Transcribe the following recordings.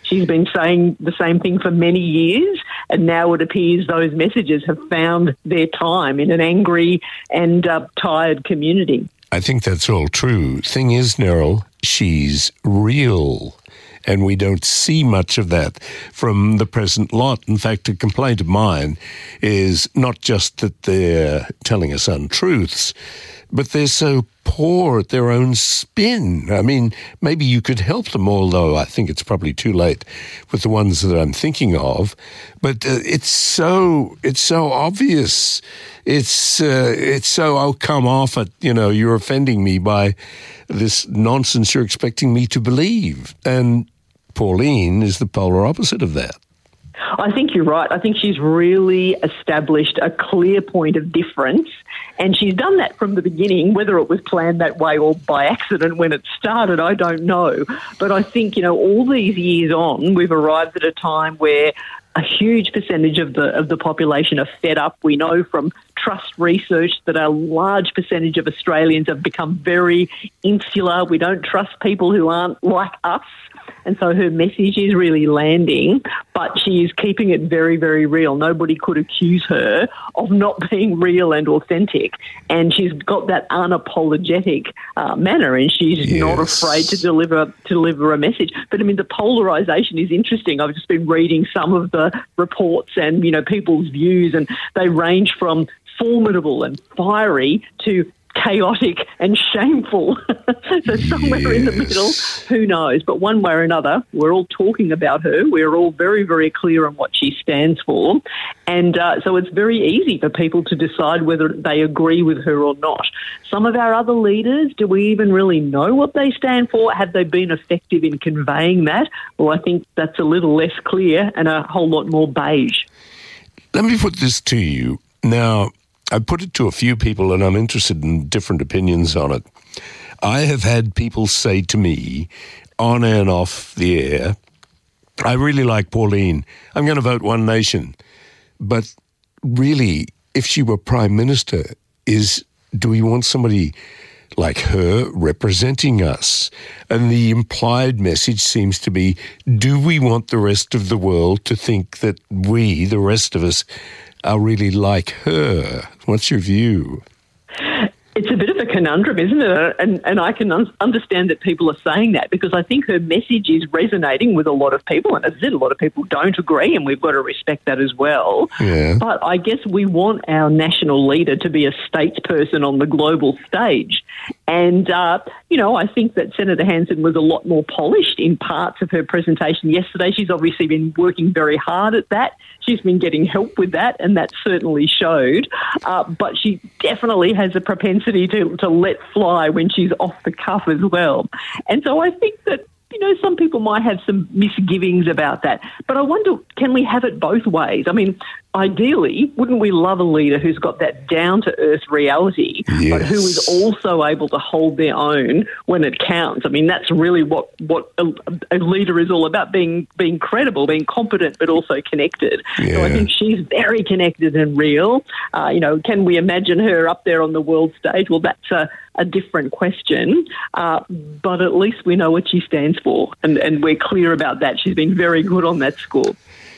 She's been saying the same thing for many years, and now it appears those messages have found their time in an angry and tired community. I think that's all true. Thing is, Neril, she's real. And we don't see much of that from the present lot. In fact, a complaint of mine is not just that they're telling us untruths, but they're so poor at their own spin. I mean, maybe you could help them, although I think it's probably too late with the ones that I'm thinking of. But it's so obvious. It's so, oh, come off it. You know, you're offending me by this nonsense you're expecting me to believe. And Pauline is the polar opposite of that. I think you're right. I think she's really established a clear point of difference, and she's done that from the beginning. Whether it was planned that way or by accident when it started, I don't know. But I think, you know, all these years on, we've arrived at a time where a huge percentage of the population are fed up. We know from Trust research that a large percentage of Australians have become very insular. We don't trust people who aren't like us. And so her message is really landing, but she is keeping it very, very real. Nobody could accuse her of not being real and authentic. And she's got that unapologetic manner, and she's not afraid to deliver a message. But I mean, the polarisation is interesting. I've just been reading some of the reports and, you know, people's views, and they range from formidable and fiery to chaotic and shameful. So somewhere in the middle, who knows? But one way or another, we're all talking about her. We're all very, very clear on what she stands for. And so it's very easy for people to decide whether they agree with her or not. Some of our other leaders, do we even really know what they stand for? Have they been effective in conveying that? Well, I think that's a little less clear and a whole lot more beige. Let me put this to you. Now, I put it to a few people, and I'm interested in different opinions on it. I have had people say to me, on and off the air, I really like Pauline. I'm going to vote One Nation. But really, if she were Prime Minister, do we want somebody like her representing us? And the implied message seems to be, do we want the rest of the world to think that we, the rest of us, are really like her? What's your view? It's a bit of a conundrum, isn't it? And I can understand that people are saying that, because I think her message is resonating with a lot of people. And as I said, a lot of people don't agree, and we've got to respect that as well. Yeah. But I guess we want our national leader to be a statesperson on the global stage. And, I think that Senator Hanson was a lot more polished in parts of her presentation yesterday. She's obviously been working very hard at that. She's been getting help with that, and that certainly showed. But she definitely has a propensity to let fly when she's off the cuff as well. And so I think that, some people might have some misgivings about that. But I wonder, can we have it both ways? I mean, ideally, wouldn't we love a leader who's got that down-to-earth reality, but who is also able to hold their own when it counts? I mean, that's really what a leader is all about, being credible, being competent, but also connected. Yeah. So I think she's very connected and real. Can we imagine her up there on the world stage? Well, that's a different question, but at least we know what she stands for, and we're clear about that. She's been very good on that score.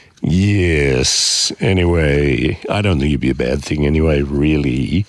Yes. Anyway, I don't think it'd be a bad thing anyway, really.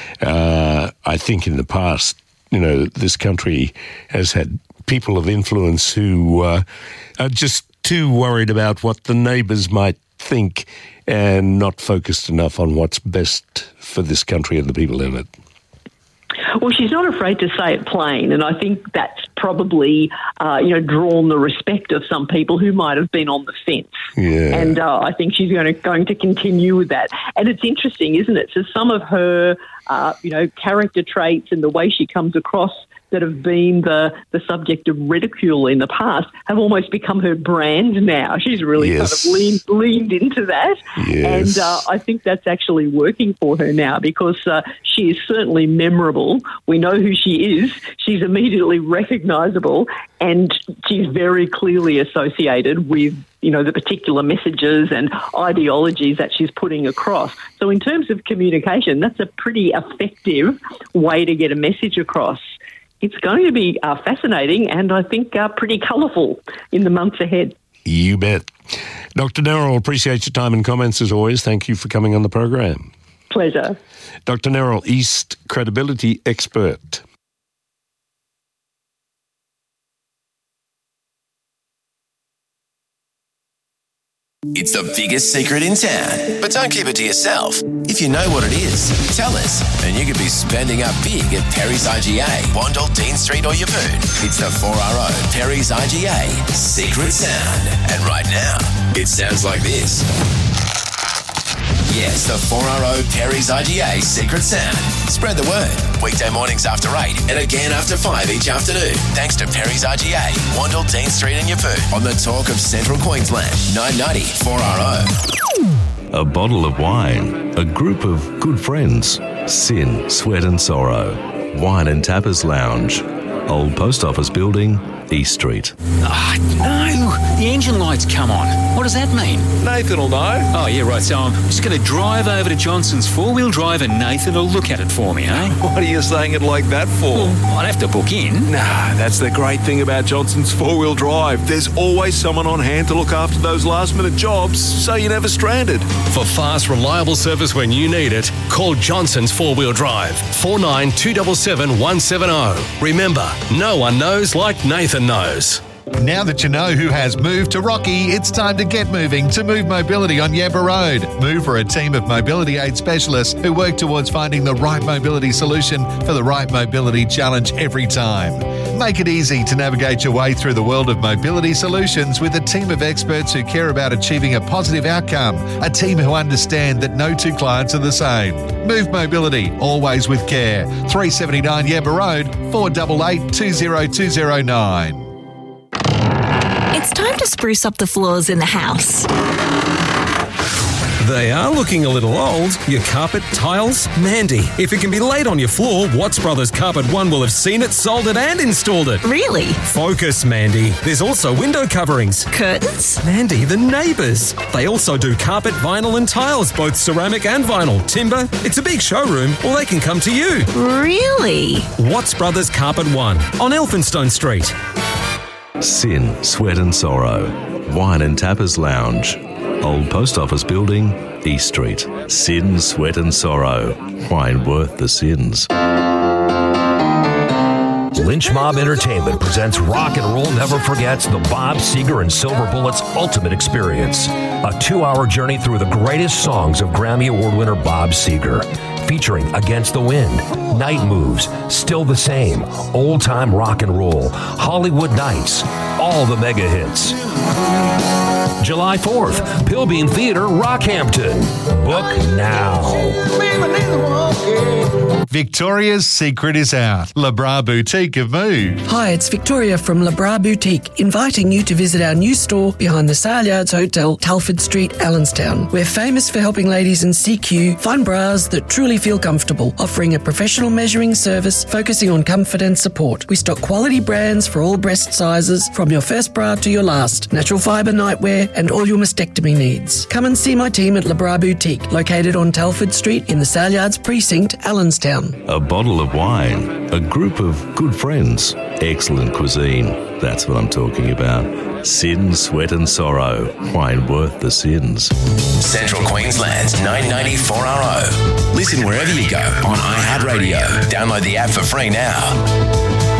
I think in the past, this country has had people of influence who are just too worried about what the neighbours might think and not focused enough on what's best for this country and the people in it. Well, she's not afraid to say it plain, and I think that's probably, drawn the respect of some people who might have been on the fence. Yeah. And I think she's going to continue with that. And it's interesting, isn't it? So some of her, character traits and the way she comes across that have been the subject of ridicule in the past have almost become her brand now. She's really kind of leaned into that. Yes. And I think that's actually working for her now, because she is certainly memorable. We know who she is. She's immediately recognisable, and she's very clearly associated with the particular messages and ideologies that she's putting across. So in terms of communication, that's a pretty effective way to get a message across. It's going to be fascinating and I think pretty colourful in the months ahead. You bet. Dr. Nerrill, appreciate your time and comments as always. Thank you for coming on the program. Pleasure. Dr. Nerrill, East credibility expert. It's the biggest secret in town, but don't keep it to yourself. If you know what it is, tell us, and you could be spending up big at Perry's IGA, Wandle, Dean Street or Yeppoon. It's the 4RO Perry's IGA Secret Sound. And right now, it sounds like this. Yes, the 4RO Perry's IGA Secret Sound. Spread the word. Weekday mornings after 8 and again after 5 each afternoon. Thanks to Perry's IGA, Wandle, Dean Street and Yeppoon. On the talk of Central Queensland, 990 4RO. A bottle of wine, a group of good friends, sin, sweat and sorrow. Wine and Tappers Lounge, Old Post Office Building, East Street. No, the engine light's come on. What does that mean? Nathan will know. Oh, yeah, right, so I'm just going to drive over to Johnson's four-wheel drive and Nathan will look at it for me, eh? What are you saying it like that for? Well, I'd have to book in. Nah, that's the great thing about Johnson's four-wheel drive. There's always someone on hand to look after those last-minute jobs, so you're never stranded. For fast, reliable service when you need it, call Johnson's four-wheel drive, 49 277 170. Remember, no one knows like Nathan knows. Now that you know who has moved to Rocky, it's time to get moving to Move Mobility on Yabba Road. Move are a team of mobility aid specialists who work towards finding the right mobility solution for the right mobility challenge every time. Make it easy to navigate your way through the world of mobility solutions with a team of experts who care about achieving a positive outcome, a team who understand that no two clients are the same. Move Mobility, always with care. 379 Yabba Road, 488 20209. It's time to spruce up the floors in the house. They are looking a little old. Your carpet, tiles? Mandy, if it can be laid on your floor, Watts Brothers Carpet One will have seen it, sold it and installed it. Really? Focus, Mandy. There's also window coverings. Curtains? Mandy, the neighbours. They also do carpet, vinyl and tiles, both ceramic and vinyl. Timber. It's a big showroom, or they can come to you. Really? Watts Brothers Carpet One on Elphinstone Street. Sin, sweat and sorrow. Wine and Tappers Lounge, Old Post Office Building, East Street. Sin, sweat and sorrow. Wine worth the sins. Lynch Mob Entertainment presents Rock and Roll Never Forgets the Bob Seger and Silver Bullets Ultimate Experience. A 2-hour journey through the greatest songs of Grammy Award winner Bob Seger. Featuring Against the Wind, Night Moves, Still the Same, Old Time Rock and Roll, Hollywood Nights, all the mega hits. July 4th, Pilbeam Theater, Rockhampton. Book now. Victoria's secret is out. Le Bras Boutique of Move. Hi, it's Victoria from Le Bras Boutique, inviting you to visit our new store behind the Saleyards Hotel, Telford Street, Allenstown. We're famous for helping ladies in CQ find bras that truly feel comfortable, offering a professional measuring service focusing on comfort and support. We stock quality brands for all breast sizes, from your first bra to your last, natural fibre nightwear and all your mastectomy needs. Come and see my team at Le Bras Boutique, located on Telford Street in the Saleyards Precinct, Allenstown. A bottle of wine, a group of good friends, excellent cuisine. That's what I'm talking about. Sin, sweat and sorrow. Wine worth the sins. Central Queensland's 990 4RO. Listen wherever you go on iHeartRadio. Download the app for free now.